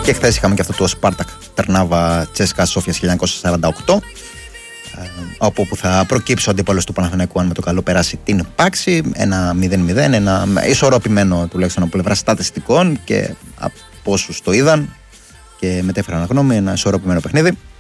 Και χθες είχαμε και αυτό το Σπάρτακ Τερνάβα Τσέσκα Σόφιας 1948, όπου θα προκύψει ο αντίπαλος του Παναθηναϊκού αν με το καλό περάσει την Πάξη. Ένα 0-0, ένα ισορροπημένο τουλάχιστον από πλευρά στατιστικών και από όσους το είδαν και μετέφεραν γνώμη, ένα ισορροπημένο παιχνίδι.